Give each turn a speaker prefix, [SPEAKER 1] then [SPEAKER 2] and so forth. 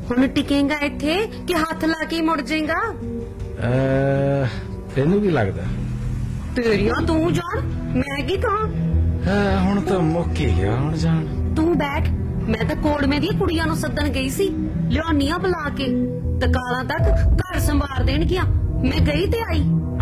[SPEAKER 1] ਹੁਣ ਟਿਕੇਗਾ ਇੱਥੇ ਕਿ ਹੱਥ ਲਾ ਕੇ ਮੁੜ ਜਾਏਗਾ?
[SPEAKER 2] ਤੈਨੂੰ ਕੀ ਲੱਗਦਾ?
[SPEAKER 1] ਤੇਰੀਆਂ ਤੂੰ ਜਾਣ, ਮੈਂ ਕੀ ਕਹਾਂ?
[SPEAKER 2] ਹੁਣ ਤਾਂ ਮੁੱਕ ਹੀ ਗਿਆ, ਹੁਣ ਜਾਣ।
[SPEAKER 1] ਤੂੰ ਬੈਠ, ਮੈਂ ਤਾਂ ਕੋੜਮੇ ਦੀਆਂ ਕੁੜੀਆਂ ਨੂੰ ਸੱਦਣ ਗਈ ਸੀ, ਲਿਆਉਣੀਆਂ ਬੁਲਾ ਕੇ। ਤਕਾਲਾਂ ਤੱਕ ਘਰ ਸੰਭਾਲ ਦੇਣਗੀਆਂ। ਮੈਂ ਗਈ ਤੇ ਆਈ।